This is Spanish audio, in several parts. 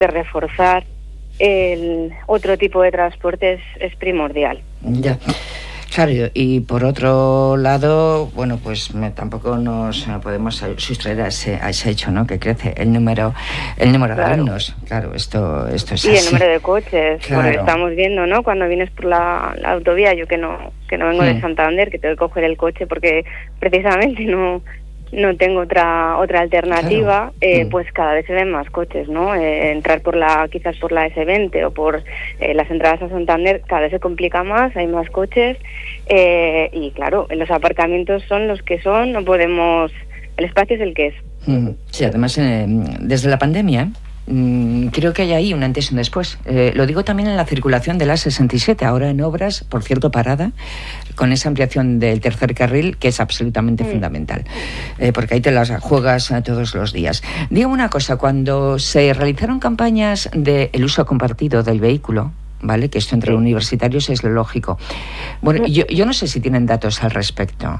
de reforzar el otro tipo de transporte es primordial. Ya. Claro, y por otro lado, bueno, pues tampoco nos podemos sustraer a ese hecho, ¿no? Que crece el número de alumnos. Claro, esto es así. Y el número de coches, claro. Porque estamos viendo, ¿no? Cuando vienes por la autovía, yo que no vengo de Santander, que tengo que coger el coche porque precisamente no tengo otra alternativa, pues cada vez se ven más coches, ¿no? Entrar quizás por la S20 o por las entradas a Santander cada vez se complica más, hay más coches y claro, los aparcamientos son los que son, no podemos, el espacio es el que es. Sí, además desde la pandemia creo que hay ahí un antes y un después. Lo digo también en la circulación de la 67, ahora en obras, por cierto, parada, con esa ampliación del tercer carril, que es absolutamente fundamental, porque ahí te las juegas todos los días. Digo una cosa, cuando se realizaron campañas del uso compartido del vehículo, ¿vale? Que esto entre universitarios es lo lógico. Bueno, yo no sé si tienen datos al respecto.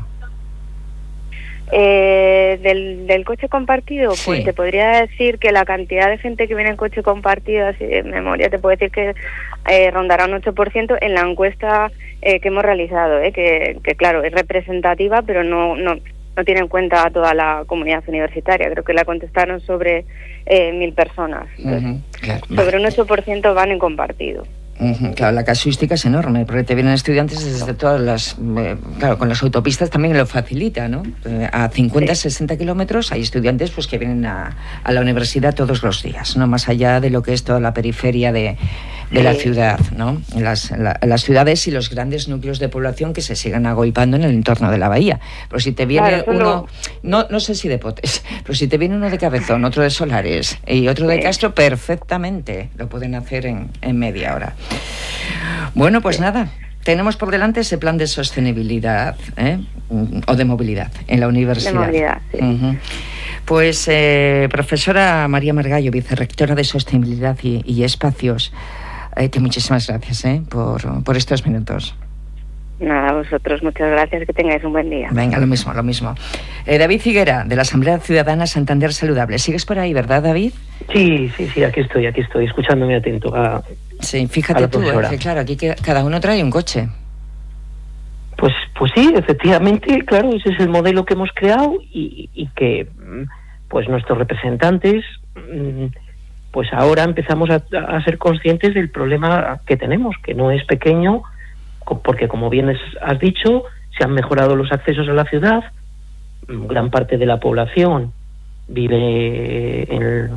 Del coche compartido, pues sí. Te podría decir que la cantidad de gente que viene en coche compartido, así de memoria, te puedo decir que rondará un 8% en la encuesta que hemos realizado, que claro, es representativa, pero no tiene en cuenta a toda la comunidad universitaria. Creo que la contestaron sobre 1.000 personas. Entonces, claro, sobre un 8% van en compartido. Claro, la casuística es enorme, porque te vienen estudiantes desde todas las... claro, con las autopistas también lo facilita, ¿no? A 50, 60 kilómetros hay estudiantes pues que vienen a la universidad todos los días, ¿no? Más allá de lo que es toda la periferia de la ciudad, ¿no? Las ciudades y los grandes núcleos de población que se sigan agolpando en el entorno de la bahía. Pero si te viene uno... No sé si de Potes, pero si te viene uno de Cabezón, otro de Solares y otro de Castro, perfectamente lo pueden hacer en media hora. Bueno, pues nada, tenemos por delante ese plan de sostenibilidad o de movilidad en la universidad. De movilidad, sí. Pues profesora María Margallo, vicerrectora de Sostenibilidad y Espacios, que muchísimas gracias por estos minutos. Nada, a vosotros, muchas gracias, que tengáis un buen día. Venga, lo mismo. David Figuera, de la Asamblea Ciudadana Santander Saludable. ¿Sigues por ahí, verdad, David? Sí, aquí estoy, escuchándome atento a... Sí, fíjate tú, que claro, aquí cada uno trae un coche. Pues sí, efectivamente, claro, ese es el modelo que hemos creado y que pues nuestros representantes pues ahora empezamos a ser conscientes del problema que tenemos, que no es pequeño, porque como bien has dicho, se han mejorado los accesos a la ciudad, gran parte de la población vive en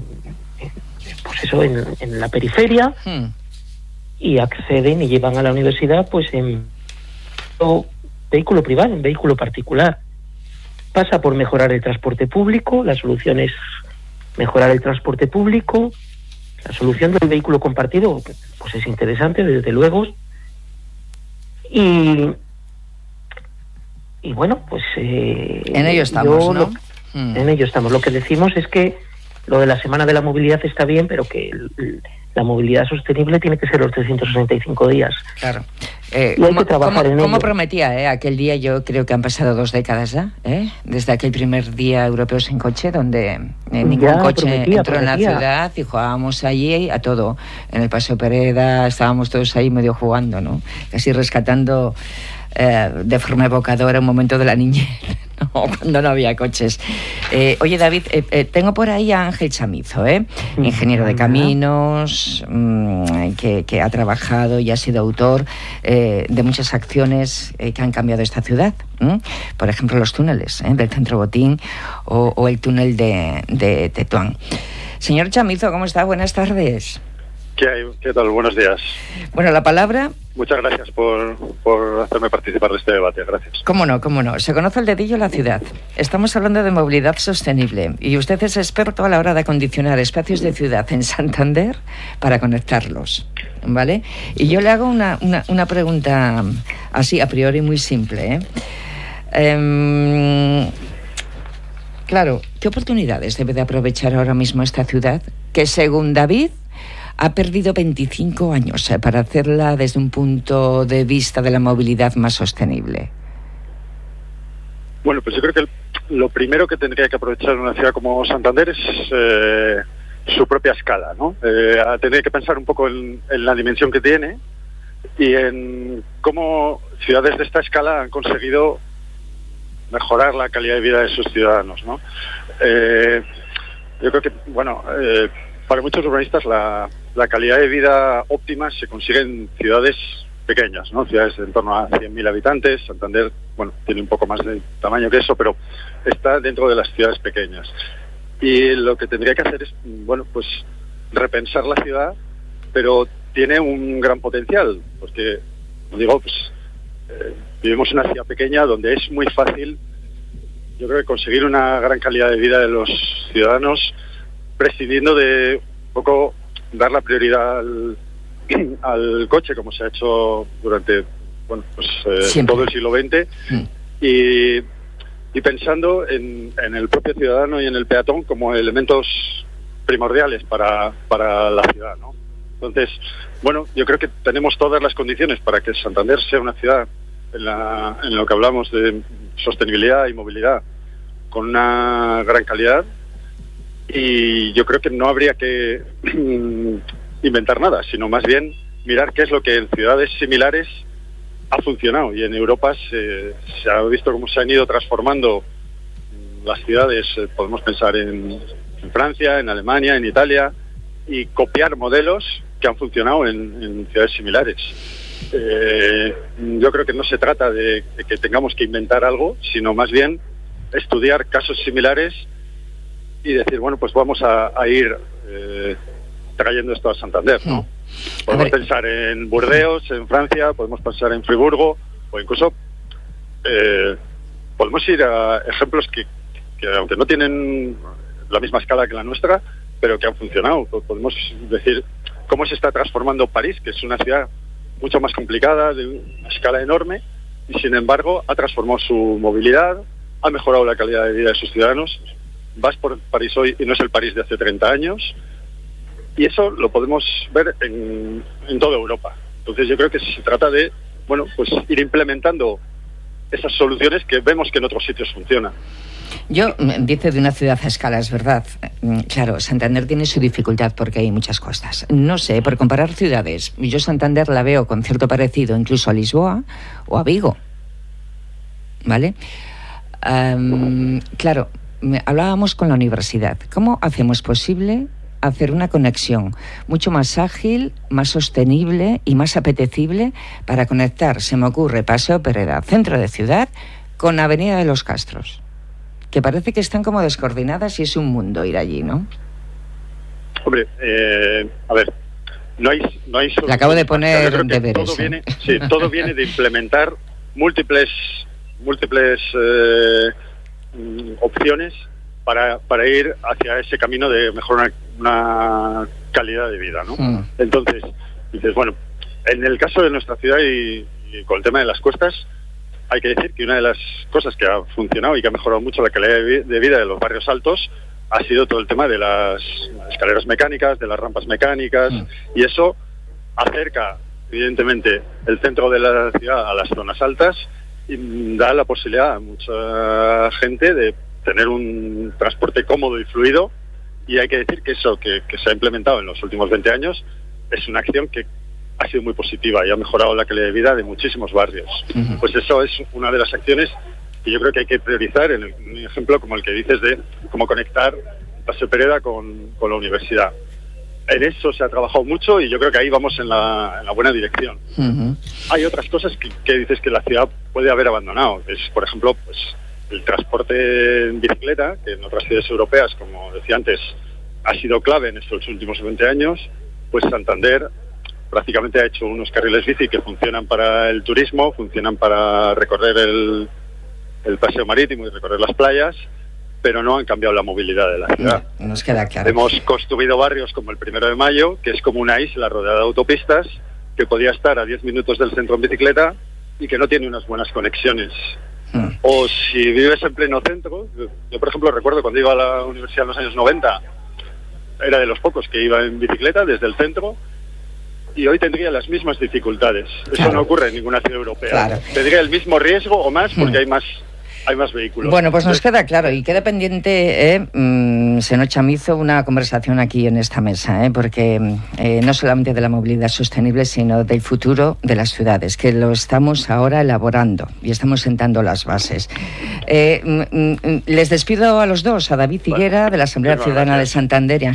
la periferia y acceden y llevan a la universidad pues en vehículo privado, en vehículo particular. Pasa por mejorar el transporte público, la solución es mejorar el transporte público, la solución del vehículo compartido pues es interesante, desde luego. Y bueno, pues en ello estamos, ¿no? En ello estamos. Lo que decimos es que lo de la Semana de la Movilidad está bien, pero que la movilidad sostenible tiene que ser los 365 días. Claro. Y hay que trabajar en ello. Como prometía, aquel día, yo creo que han pasado 2 décadas ya, desde aquel primer día europeo sin coche, donde ningún coche entró en la ciudad y jugábamos allí a todo. En el Paseo Pereda estábamos todos ahí medio jugando, ¿no? Casi rescatando de forma evocadora un momento de la niñez, ¿no? Cuando no había coches. Oye, David, tengo por ahí a Ángel Chamizo, ingeniero de caminos, que ha trabajado y ha sido autor de muchas acciones que han cambiado esta ciudad. Por ejemplo, los túneles del Centro Botín o el túnel de Tetuán. Señor Chamizo, ¿cómo está? Buenas tardes. ¿Qué tal? Buenos días. Bueno, la palabra... Muchas gracias por hacerme participar de este debate. Gracias. ¿Cómo no? Se conoce el dedillo la ciudad. Estamos hablando de movilidad sostenible y usted es experto a la hora de acondicionar espacios de ciudad en Santander para conectarlos, ¿vale? Y yo le hago una pregunta así a priori muy simple, claro, ¿qué oportunidades debe de aprovechar ahora mismo esta ciudad que, según David, ha perdido 25 años para hacerla desde un punto de vista de la movilidad más sostenible? Bueno, pues yo creo que lo primero que tendría que aprovechar una ciudad como Santander es su propia escala, ¿no? A tener que pensar un poco en la dimensión que tiene y en cómo ciudades de esta escala han conseguido mejorar la calidad de vida de sus ciudadanos, ¿no? Yo creo que, para muchos urbanistas la calidad de vida óptima se consigue en ciudades pequeñas, ¿no? Ciudades de en torno a 100.000 habitantes. Santander, tiene un poco más de tamaño que eso, pero está dentro de las ciudades pequeñas. Y lo que tendría que hacer es, repensar la ciudad, pero tiene un gran potencial, porque, vivimos en una ciudad pequeña donde es muy fácil, yo creo, que conseguir una gran calidad de vida de los ciudadanos, prescindiendo de un poco dar la prioridad al coche, como se ha hecho durante todo el siglo XX, y pensando en el propio ciudadano y en el peatón como elementos primordiales para la ciudad, ¿no? Entonces, yo creo que tenemos todas las condiciones para que Santander sea una ciudad en lo que hablamos de sostenibilidad y movilidad con una gran calidad, y yo creo que no habría que inventar nada, sino más bien mirar qué es lo que en ciudades similares ha funcionado. Y en Europa se ha visto cómo se han ido transformando las ciudades. Podemos pensar en Francia, en Alemania, en Italia, y copiar modelos que han funcionado en ciudades similares. Yo creo que no se trata de que tengamos que inventar algo, sino más bien estudiar casos similares y decir, vamos a ir trayendo esto a Santander, ¿no? Podemos pensar en Burdeos, en Francia, podemos pensar en Friburgo, o incluso podemos ir a ejemplos que aunque no tienen la misma escala que la nuestra, pero que han funcionado. Podemos decir cómo se está transformando París, que es una ciudad mucho más complicada, de una escala enorme, y sin embargo ha transformado su movilidad, ha mejorado la calidad de vida de sus ciudadanos. Vas por París hoy y no es el París de hace 30 años, y eso lo podemos ver en toda Europa. Entonces yo creo que se trata de ir implementando esas soluciones que vemos que en otros sitios funcionan. Yo dice de una ciudad a escala, es verdad. Claro, Santander tiene su dificultad porque hay muchas costas. No sé, por comparar ciudades, yo Santander la veo con cierto parecido incluso a Lisboa o a Vigo, ¿vale? Claro, hablábamos con la universidad. ¿Cómo hacemos posible hacer una conexión mucho más ágil, más sostenible y más apetecible para conectar, se me ocurre, Paseo Pereda, centro de ciudad, con Avenida de los Castros? Que parece que están como descoordinadas y es un mundo ir allí, ¿no? Hombre, a ver, no hay le acabo de poner deberes. Todo viene de implementar múltiples opciones para ir hacia ese camino de mejorar una calidad de vida, ¿no? Entonces, dices, en el caso de nuestra ciudad y con el tema de las cuestas, hay que decir que una de las cosas que ha funcionado y que ha mejorado mucho la calidad de vida de los barrios altos ha sido todo el tema de las escaleras mecánicas, de las rampas mecánicas, y eso acerca, evidentemente, el centro de la ciudad a las zonas altas y da la posibilidad a mucha gente de tener un transporte cómodo y fluido. Y hay que decir que eso que se ha implementado en los últimos 20 años es una acción que ha sido muy positiva y ha mejorado la calidad de vida de muchísimos barrios. Pues eso es una de las acciones que yo creo que hay que priorizar en un ejemplo como el que dices de cómo conectar Paseo Pereda con la universidad. En eso se ha trabajado mucho y yo creo que ahí vamos en la buena dirección. Hay otras cosas que dices que la ciudad puede haber abandonado. Es, por ejemplo, el transporte en bicicleta, que en otras ciudades europeas, como decía antes, ha sido clave en estos últimos 20 años. Pues Santander prácticamente ha hecho unos carriles bici que funcionan para el turismo, funcionan para recorrer el paseo marítimo y recorrer las playas, pero no han cambiado la movilidad de la ciudad. No, nos queda claro. Hemos construido barrios como el 1 de Mayo, que es como una isla rodeada de autopistas, que podía estar a 10 minutos del centro en bicicleta y que no tiene unas buenas conexiones. O si vives en pleno centro, yo por ejemplo recuerdo cuando iba a la universidad en los años 90, era de los pocos que iba en bicicleta desde el centro, y hoy tendría las mismas dificultades. Eso no ocurre en ninguna ciudad europea. Tendría el mismo riesgo o más porque hay más vehículos. Bueno, pues nos queda claro y queda pendiente señor Chamizo, una conversación aquí en esta mesa, porque no solamente de la movilidad sostenible, sino del futuro de las ciudades, que lo estamos ahora elaborando y estamos sentando las bases. Les despido a los dos, a David Higuera, de la Asamblea Ciudadana de Santander,